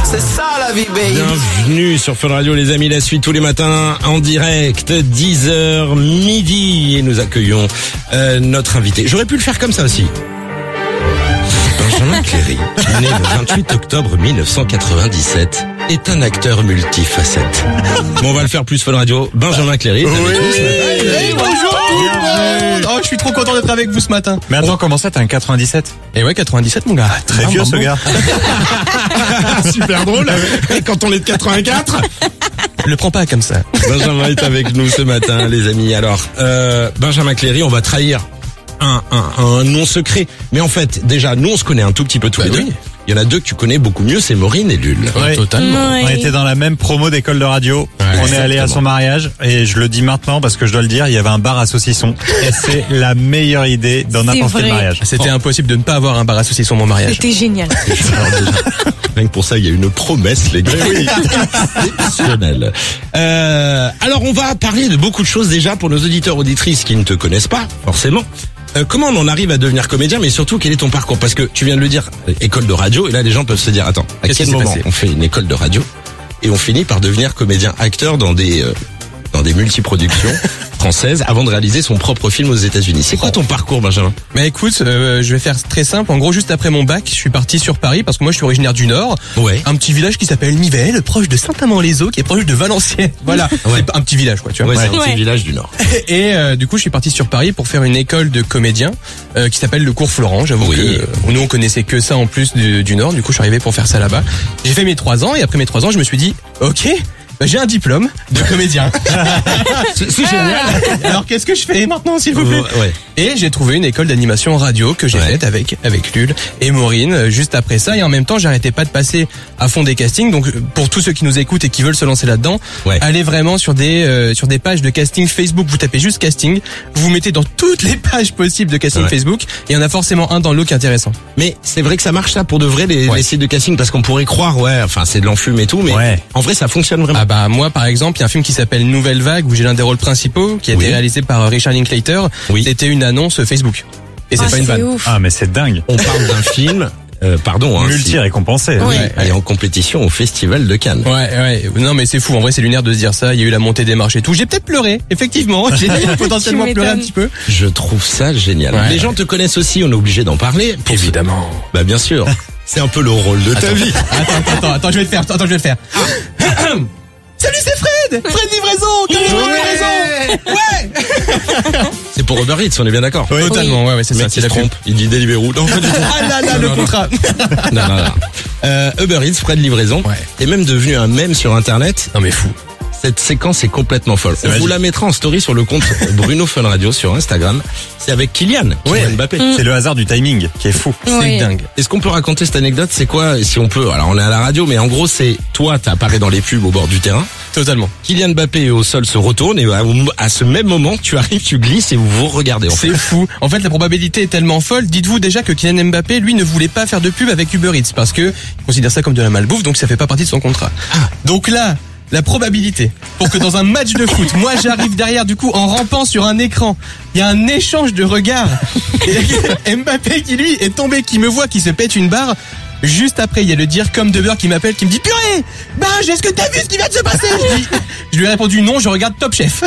C'est ça la vie, baby. Bienvenue sur Fun Radio les amis, la suite tous les matins en direct, 10h midi et nous accueillons notre invité. J'aurais pu le faire comme ça aussi. Benjamin Cléry, né le 28 octobre 1997, est un acteur multifacette. Bon, on va le faire plus Fun Radio. Benjamin Cléry est avec nous ce matin. Hey, bonjour tout le monde. Oh, je suis trop content d'être avec vous ce matin. Mais attends, comment ça, t'as un 97? Et ouais, 97 mon gars. Très vieux ce gars. Super drôle. Et quand on est de 84. Le prends pas comme ça. Benjamin est avec nous ce matin, les amis. Alors, Benjamin Cléry, on va trahir un nom secret. Mais en fait, déjà, nous, on se connaît un tout petit peu tous les deux. Oui. Il y en a deux que tu connais beaucoup mieux, c'est Maureen et Lul. Ouais, totalement. On était dans la même promo d'école de radio. On est allé à son mariage et je le dis maintenant parce que je dois le dire, il y avait un bar à saucisson et c'est la meilleure idée dans n'importe quel vrai. mariage. C'était impossible de ne pas avoir un bar à saucisson mon mariage. C'était génial. Rien que pour ça, il y a une promesse, les gars. Oui. Exceptionnelle. Alors, on va parler de beaucoup de choses déjà pour nos auditeurs auditrices qui ne te connaissent pas, forcément. Comment on en arrive à devenir comédien, mais surtout, quel est ton parcours? Parce que tu viens de le dire, école de radio, et là, les gens peuvent se dire, attends, à Qu'est-ce quel qui s'est moment passé on fait une école de radio et on finit par devenir comédien-acteur dans des multiproductions françaises avant de réaliser son propre film aux États-Unis? C'est quoi ton parcours, Benjamin? Mais écoute, je vais faire très simple. En gros, juste après mon bac, je suis parti sur Paris parce que moi, je suis originaire du Nord. Ouais. Un petit village qui s'appelle Nivelles, proche de Saint-Amand-les-Eaux, qui est proche de Valenciennes. Voilà. Ouais. C'est un petit village, quoi, tu vois. Ouais, c'est un Ouais. petit village du Nord. Et du coup, je suis parti sur Paris pour faire une école de comédien qui s'appelle le Cours Florent. J'avoue Oui. que nous, on connaissait que ça en plus du Nord. Du coup, je suis arrivé pour faire ça là-bas. J'ai fait mes 3 ans et après mes 3 ans, je me suis dit, ok, bah, j'ai un diplôme de comédien. C'est génial. Alors, qu'est-ce que je fais maintenant, s'il vous plaît? Ouais. Et j'ai trouvé une école d'animation radio que j'ai faite avec Lul et Maureen juste après ça. Et en même temps, j'arrêtais pas de passer à fond des castings. Donc, pour tous ceux qui nous écoutent et qui veulent se lancer là-dedans, Ouais. allez vraiment sur des pages de casting Facebook. Vous tapez juste casting. Vous vous mettez dans toutes les pages possibles de casting Ouais. Facebook. Et il y en a forcément un dans le lot qui est intéressant. Mais c'est vrai que ça marche ça pour de vrai les sites de casting, parce qu'on pourrait croire, ouais, enfin c'est de l'enfume et tout, mais Ouais. en vrai ça fonctionne vraiment. Ah bah moi par exemple, il y a un film qui s'appelle Nouvelle Vague où j'ai l'un des rôles principaux qui a Oui. été réalisé par Richard Linklater. Oui. C'était une annonce Facebook. Et c'est pas une vanne. ouf. Ah, mais c'est dingue. On parle d'un film, pardon, hein, Multi-récompensé. Oui. elle est en compétition au Festival de Cannes. Ouais. Non, mais c'est fou. En vrai, c'est lunaire de se dire ça. Il y a eu la montée des marches et tout. J'ai peut-être pleuré. Effectivement. J'ai potentiellement Tu pleuré un m'étonnes. petit peu. Je trouve ça génial. Ouais. Les gens te connaissent aussi, on est obligé d'en parler. Évidemment. Bah bien sûr. C'est un peu le rôle de ta vie. Attends, je vais le faire. Salut, c'est Fred! Fred Livraison! Ouais! C'est pour Uber Eats, on est bien d'accord. Ouais, totalement. Ouais, c'est Le ça. mec C'est qui se la pub. trompe, il dit Deliveroo. Non, pas du tout. Ah là là, le contrat. Non. Uber Eats, Fred Livraison, Ouais. est même devenu un mème sur Internet. Non, mais fou. Cette séquence est complètement folle. On vous magique. la mettra en story sur le compte Bruno Fun Radio sur Instagram. C'est avec Kylian Mbappé. C'est le hasard du timing qui est fou. C'est Ouais. dingue. Est-ce qu'on peut raconter cette anecdote? C'est quoi, si on peut? Alors on est à la radio, mais en gros c'est toi, t'apparais dans les pubs au bord du terrain. Totalement. Kylian Mbappé au sol se retourne et à ce même moment tu arrives, tu glisses et vous vous regardez. En fait. C'est fou. En fait, la probabilité est tellement folle. Dites-vous déjà que Kylian Mbappé, lui, ne voulait pas faire de pub avec Uber Eats parce que il considère ça comme de la malbouffe, donc ça fait pas partie de son contrat. Donc là, la probabilité pour que dans un match de foot, moi j'arrive derrière du coup en rampant sur un écran, il y a un échange de regards. Et Mbappé qui lui est tombé, qui me voit, qui se pète une barre. Juste après, il y a le dire comme de beurre qui m'appelle, qui me dit purée, Binge, est-ce que t'as vu ce qui vient de se passer? Je lui ai répondu non, je regarde Top Chef.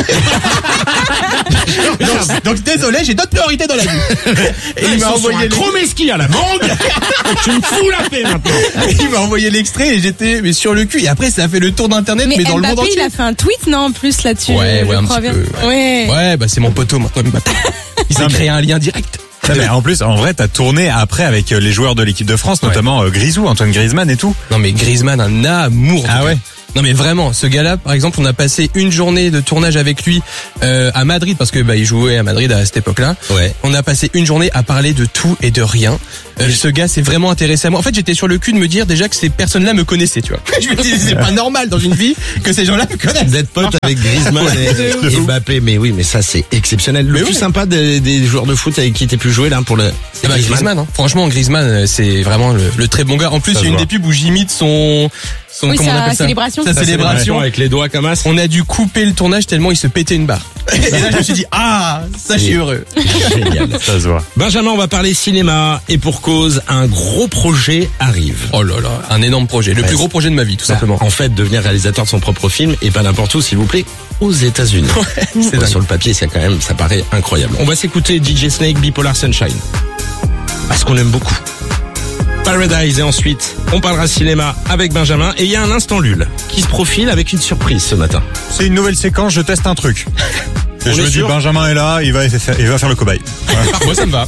donc désolé, j'ai d'autres priorités dans la vie. Et il m'a envoyé Chromeski à la mangue. Tu me fous la paix maintenant. il m'a envoyé l'extrait et j'étais sur le cul. Et après, ça a fait le tour d'internet, mais, Mais dans le monde Mbappé, entier. il a fait un tweet, non, en plus, là-dessus. Ouais, je un crois petit bien. peu. Ouais. Ouais, bah c'est mon poteau maintenant, Mbappé. Il s'est créé un lien direct. Non, mais en plus, en vrai, t'as tourné après avec les joueurs de l'équipe de France, notamment Grisou, Antoine Griezmann et tout. Non mais Griezmann, un amour. Ah ouais. Non mais vraiment, ce gars-là, par exemple, on a passé une journée de tournage avec lui à Madrid parce que il jouait à Madrid à cette époque-là. Ouais. On a passé une journée à parler de tout et de rien. Ce gars s'est vraiment intéressé à moi. En fait, j'étais sur le cul de me dire déjà que ces personnes-là me connaissaient, tu vois. Je me disais, c'est pas normal dans une vie que ces gens-là me connaissent. D'être pote avec Griezmann et Mbappé, mais oui, mais ça c'est exceptionnel. Le Mais plus oui. sympa des joueurs de foot avec qui t'es pu jouer là pour le. Eh ben, Griezmann, hein. Franchement, Griezmann, c'est vraiment le très bon gars. En plus, Ça il y a se une voit. des pubs où j'imite son Oui, comment on sa appelle ça célébration. Sa Célébration célébration. avec les doigts comme as. On a dû couper le tournage tellement il se pétait une barre. Et là, je me suis dit, ça, je suis heureux. Génial. Ça se voit. Benjamin, on va parler cinéma et pour cause, un gros projet arrive. Oh là là, un énorme projet. Le plus gros projet de ma vie, tout simplement. En fait, devenir réalisateur de son propre film et pas n'importe où, s'il vous plaît, aux États-Unis. C'est dingue. Sur le papier, ça paraît incroyable. On va s'écouter DJ Snake, Bipolar Sunshine. Parce qu'on aime beaucoup. Paradise et ensuite, on parlera cinéma avec Benjamin et il y a un instant Lul qui se profile avec une surprise ce matin. C'est une nouvelle séquence, je teste un truc. Et On je est me dis, sûr Benjamin est là, il va faire le cobaye. Moi, ça me va.